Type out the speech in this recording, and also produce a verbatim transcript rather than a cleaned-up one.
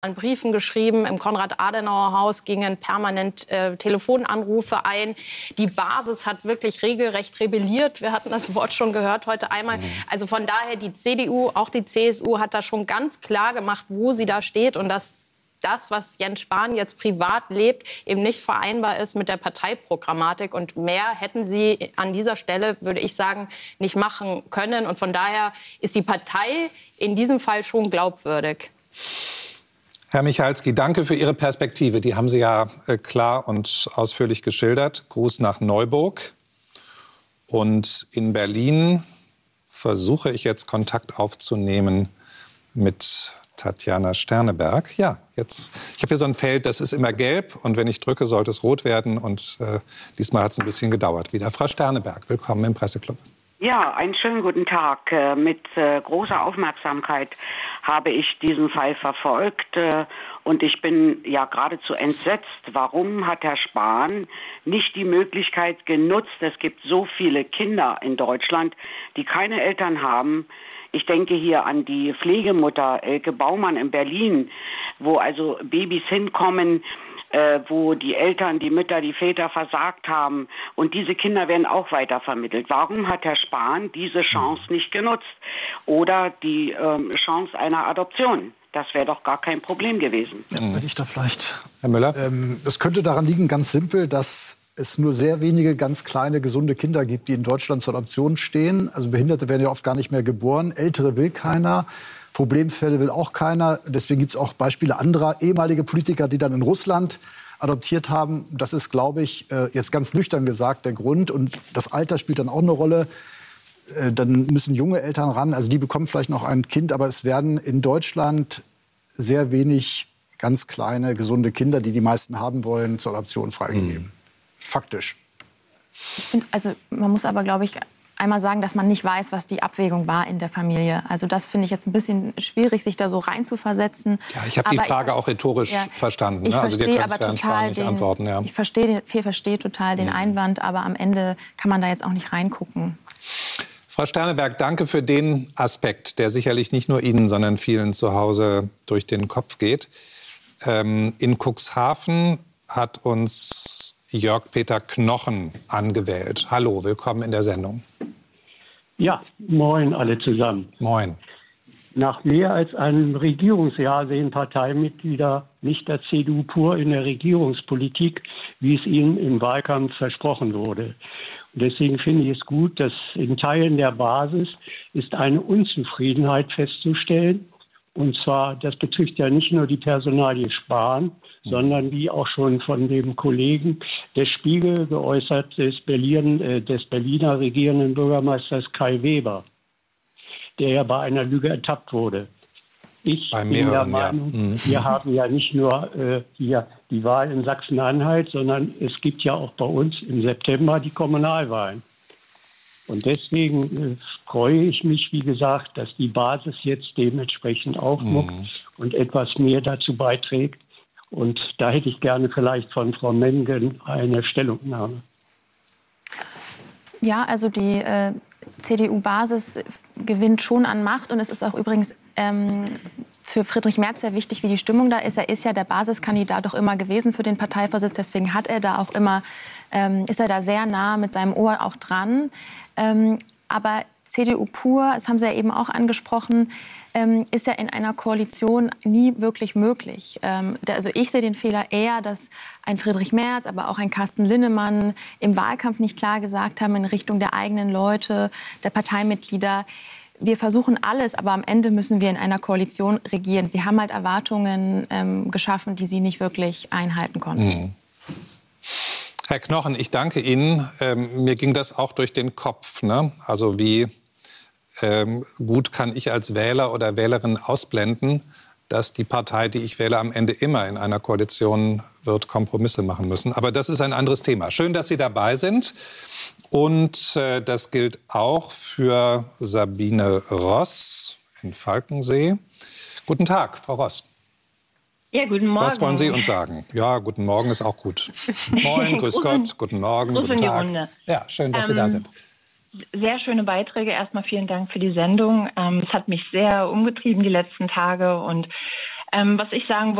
an Briefen geschrieben. Im Konrad-Adenauer-Haus gingen permanent äh, Telefonanrufe ein. Die Basis hat wirklich regelrecht rebelliert. Wir hatten das Wort schon gehört heute einmal. Mhm. Also von daher, die C D U, auch die C S U hat da schon ganz klar gemacht, wo sie da steht und dass das, was Jens Spahn jetzt privat lebt, eben nicht vereinbar ist mit der Parteiprogrammatik. Und mehr hätten sie an dieser Stelle, würde ich sagen, nicht machen können. Und von daher ist die Partei in diesem Fall schon glaubwürdig. Herr Michalski, danke für Ihre Perspektive. Die haben Sie ja äh, klar und ausführlich geschildert. Gruß nach Neuburg. Und in Berlin versuche ich jetzt Kontakt aufzunehmen mit Tatjana Sterneberg. Ja, jetzt, ich habe hier so ein Feld, das ist immer gelb. Und wenn ich drücke, sollte es rot werden. Und äh, diesmal hat es ein bisschen gedauert wieder. Frau Sterneberg, willkommen im Presseclub. Ja, einen schönen guten Tag. Mit äh, großer Aufmerksamkeit habe ich diesen Fall verfolgt äh, und ich bin ja geradezu entsetzt. Warum hat Herr Spahn nicht die Möglichkeit genutzt? Es gibt so viele Kinder in Deutschland, die keine Eltern haben. Ich denke hier an die Pflegemutter Elke Baumann in Berlin, wo also Babys hinkommen, Äh, wo die Eltern, die Mütter, die Väter versagt haben. Und diese Kinder werden auch weitervermittelt. Warum hat Herr Spahn diese Chance nicht genutzt? Oder die ähm, Chance einer Adoption? Das wäre doch gar kein Problem gewesen. Ja, wenn ich da vielleicht... Herr Müller? Ähm, das könnte daran liegen, ganz simpel, dass es nur sehr wenige ganz kleine, gesunde Kinder gibt, die in Deutschland zur Adoption stehen. Also Behinderte werden ja oft gar nicht mehr geboren. Ältere will keiner. Problemfälle will auch keiner. Deswegen gibt es auch Beispiele anderer ehemalige Politiker, die dann in Russland adoptiert haben. Das ist, glaube ich, jetzt ganz nüchtern gesagt, der Grund. Und das Alter spielt dann auch eine Rolle. Dann müssen junge Eltern ran. Also die bekommen vielleicht noch ein Kind. Aber es werden in Deutschland sehr wenig ganz kleine, gesunde Kinder, die die meisten haben wollen, zur Adoption freigegeben. Mhm. Faktisch. Ich find, also man muss aber, glaube ich, einmal sagen, dass man nicht weiß, was die Abwägung war in der Familie. Also das finde ich jetzt ein bisschen schwierig, sich da so reinzuversetzen. Ja, ich habe die Frage ich, auch rhetorisch ja, verstanden. Ich ne? Also verstehe aber total den, antworten, ja. ich verstehe, ich verstehe total den Einwand, aber am Ende kann man da jetzt auch nicht reingucken. Frau Sterneberg, danke für den Aspekt, der sicherlich nicht nur Ihnen, sondern vielen zu Hause durch den Kopf geht. Ähm, in Cuxhaven hat uns Jörg-Peter Knochen angewählt. Hallo, willkommen in der Sendung. Ja, moin alle zusammen. Moin. Nach mehr als einem Regierungsjahr sehen Parteimitglieder nicht der C D U pur in der Regierungspolitik, wie es ihnen im Wahlkampf versprochen wurde. Und deswegen finde ich es gut, dass in Teilen der Basis ist eine Unzufriedenheit festzustellen. Und zwar, das betrifft ja nicht nur die Personalie Spahn, sondern wie auch schon von dem Kollegen des Spiegel geäußert, des, Berlin, äh, des Berliner regierenden Bürgermeisters Kai Weber, der ja bei einer Lüge ertappt wurde. Ich bei bin der mehreren, Meinung, ja. mhm. wir haben ja nicht nur äh, hier die Wahl in Sachsen-Anhalt, sondern es gibt ja auch bei uns im September die Kommunalwahlen. Und deswegen äh, freue ich mich, wie gesagt, dass die Basis jetzt dementsprechend aufmuckt mhm. und etwas mehr dazu beiträgt. Und da hätte ich gerne vielleicht von Frau Mengen eine Stellungnahme. Ja, also die äh, C D U-Basis gewinnt schon an Macht. Und es ist auch übrigens ähm, für Friedrich Merz sehr wichtig, wie die Stimmung da ist. Er ist ja der Basiskandidat auch immer gewesen für den Parteivorsitz. Deswegen hat er da auch immer, ähm, ist er da sehr nah mit seinem Ohr auch dran. Ähm, aber C D U pur, das haben Sie ja eben auch angesprochen, ähm, ist ja in einer Koalition nie wirklich möglich. Ähm, da, also ich sehe den Fehler eher, dass ein Friedrich Merz, aber auch ein Carsten Linnemann im Wahlkampf nicht klar gesagt haben in Richtung der eigenen Leute, der Parteimitglieder. Wir versuchen alles, aber am Ende müssen wir in einer Koalition regieren. Sie haben halt Erwartungen ähm, geschaffen, die sie nicht wirklich einhalten konnten. Mhm. Herr Knochen, ich danke Ihnen. Ähm, mir ging das auch durch den Kopf, ne? Also wie ähm, gut kann ich als Wähler oder Wählerin ausblenden, dass die Partei, die ich wähle, am Ende immer in einer Koalition wird Kompromisse machen müssen. Aber das ist ein anderes Thema. Schön, dass Sie dabei sind. Und äh, das gilt auch für Sabine Ross in Falkensee. Guten Tag, Frau Ross. Ja, guten Morgen. Was wollen Sie uns sagen? Ja, guten Morgen ist auch gut. Moin, grüß Gott, guten Morgen, guten Tag. Runde. Ja, schön, dass ähm, Sie da sind. Sehr schöne Beiträge. Erstmal vielen Dank für die Sendung. Ähm, es hat mich sehr umgetrieben die letzten Tage und Ähm, was ich sagen